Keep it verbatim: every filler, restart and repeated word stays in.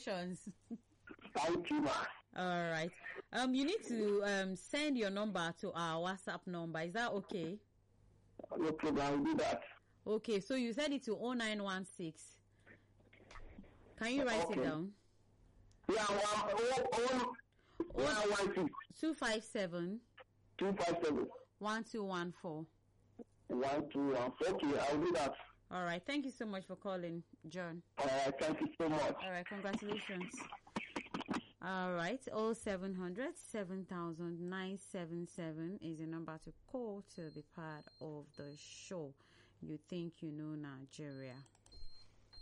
Congratulations. Thank you, ma. All right. Um, you need to um send your number to our WhatsApp number. Is that okay? No problem. I'll do that. Okay. So you send it to oh nine one six. Can you write Okay. it down? Yeah, one, oh, oh, one, one, six, Two five seven two, five, seven, one two one four. one, two, one. Okay, I'll do that. All right. Thank you so much for calling, John. All right, thank you so much. All right. Congratulations. All right. oh seven hundred seven thousand nine seven seven is the number to call to be part of the show. You think you know Nigeria.